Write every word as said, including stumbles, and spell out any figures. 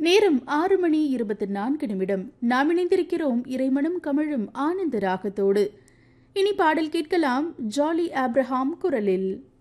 நேரம் ஆறு மணி இருபத்தி நான்கு நிமிடம். நாம் இணைந்திருக்கிறோம் இறைமனம் கமழும் ஆனந்த ராகத்தோடு. இனி பாடல் கேட்கலாம் ஜாலி ஆப்ரஹாம் குரலில்.